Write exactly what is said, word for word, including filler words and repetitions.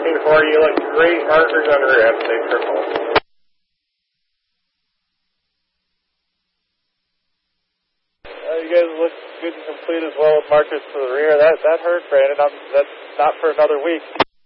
looking for you. Look great markers under F, they triple. Uh, you guys look good and complete as well with markers to the rear. That that hurt, Brandon. I'm, that's not for another week.